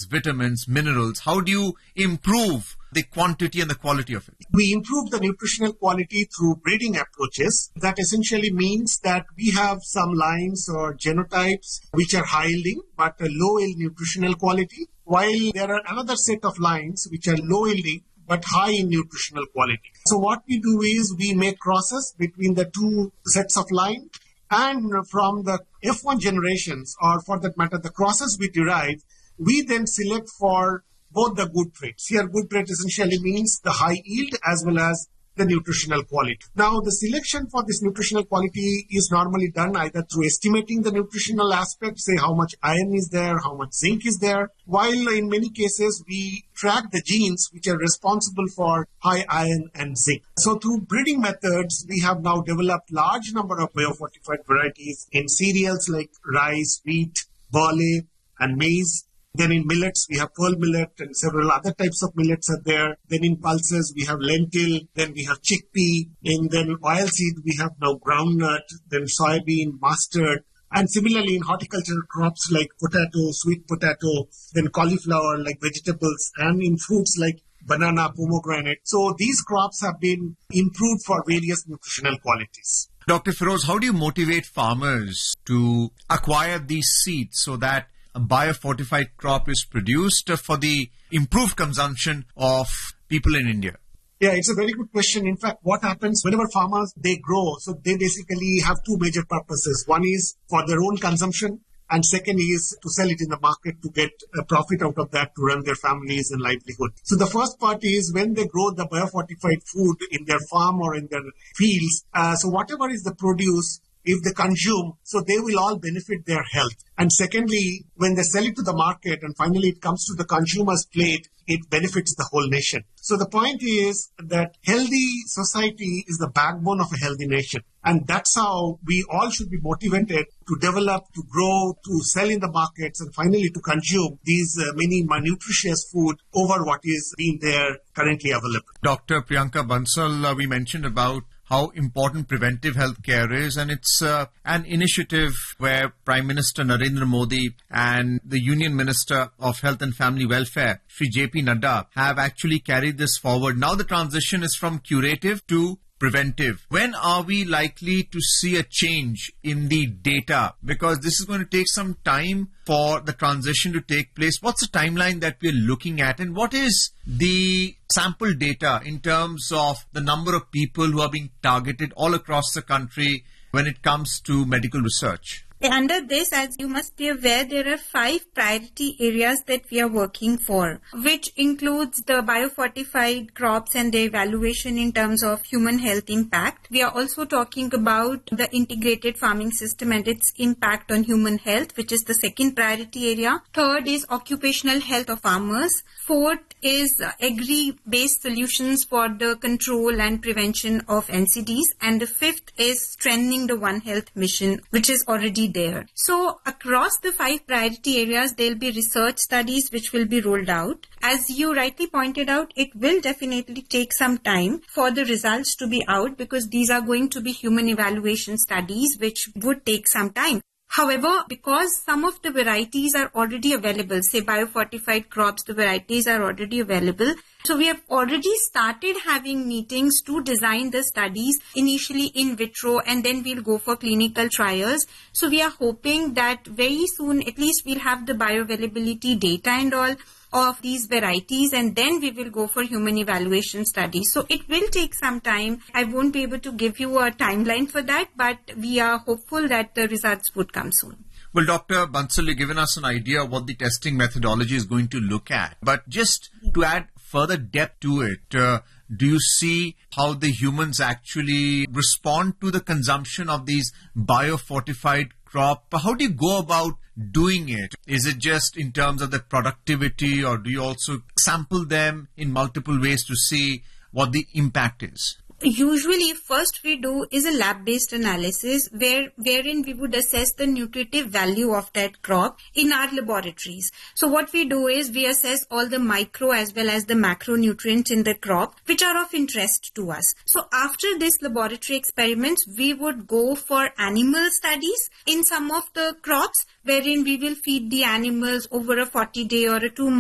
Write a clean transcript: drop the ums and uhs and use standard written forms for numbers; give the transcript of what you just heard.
vitamins, minerals? How do you improve the quantity and the quality of it? We improve the nutritional quality through breeding approaches. That essentially means that we have some lines or genotypes which are high yielding but low in nutritional quality, while there are another set of lines which are low yielding but high in nutritional quality. So what we do is we make crosses between the two sets of line, and from the F1 generations, or for that matter, the crosses we derive, we then select for both the good traits. Here, good trait essentially means the high yield as well as the nutritional quality. Now, the selection for this nutritional quality is normally done either through estimating the nutritional aspect, say how much iron is there, how much zinc is there, while in many cases we track the genes which are responsible for high iron and zinc. So through breeding methods, we have now developed large number of biofortified varieties in cereals like rice, wheat, barley, and maize. Then in millets, we have pearl millet and several other types of millets are there. Then in pulses, we have lentil. Then we have chickpea. And then oilseed, we have now groundnut, then soybean, mustard. And similarly in horticultural crops like potato, sweet potato, then cauliflower like vegetables, and in fruits like banana, pomegranate. So these crops have been improved for various nutritional qualities. Dr. Feroze, how do you motivate farmers to acquire these seeds so that a biofortified crop is produced for the improved consumption of people in India? Yeah, it's a very good question. In fact, what happens whenever farmers, they grow, so they basically have two major purposes. One is for their own consumption, and second is to sell it in the market to get a profit out of that to run their families and livelihood. So the first part is when they grow the biofortified food in their farm or in their fields, so whatever is the produce, if they consume, so they will all benefit their health. And secondly, when they sell it to the market and finally it comes to the consumer's plate, it benefits the whole nation. So the point is that healthy society is the backbone of a healthy nation. And that's how we all should be motivated to develop, to grow, to sell in the markets, and finally to consume these many nutritious food over what is being there currently available. Dr. Priyanka Bansal, we mentioned about how important preventive health care is, and it's an initiative where Prime Minister Narendra Modi and the Union Minister of Health and Family Welfare, Shri J.P. Nadda, have actually carried this forward. Now the transition is from curative to preventive. When are we likely to see a change in the data? Because this is going to take some time for the transition to take place. What's the timeline that we're looking at? And what is the sample data in terms of the number of people who are being targeted all across the country when it comes to medical research? Under this, as you must be aware, there are 5 priority areas that we are working for, which includes the biofortified crops and their evaluation in terms of human health impact. We are also talking about the integrated farming system and its impact on human health, which is the second priority area. Third is occupational health of farmers. Fourth is agri-based solutions for the control and prevention of NCDs. And the fifth is strengthening the One Health mission, which is already there. So across the 5 priority areas, there will be research studies which will be rolled out. As you rightly pointed out, it will definitely take some time for the results to be out because these are going to be human evaluation studies which would take some time. However, because some of the varieties are already available, say biofortified crops, the varieties are already available. So we have already started having meetings to design the studies, initially in vitro, and then we'll go for clinical trials. So we are hoping that very soon, at least we'll have the bioavailability data and all of these varieties, and then we will go for human evaluation studies. So it will take some time. I won't be able to give you a timeline for that, but we are hopeful that the results would come soon. Well, Dr. Bansal, you've given us an idea of what the testing methodology is going to look at. But just to add further depth to it, do you see how the humans actually respond to the consumption of these biofortified crop? How do you go about doing it? Is it just in terms of the productivity, or do you also sample them in multiple ways to see what the impact is? Usually, first we do is a lab-based analysis wherein we would assess the nutritive value of that crop in our laboratories. So what we do is we assess all the micro as well as the macronutrients in the crop which are of interest to us. So after this laboratory experiments, we would go for animal studies in some of the crops wherein we will feed the animals over a 40-day or a 2-month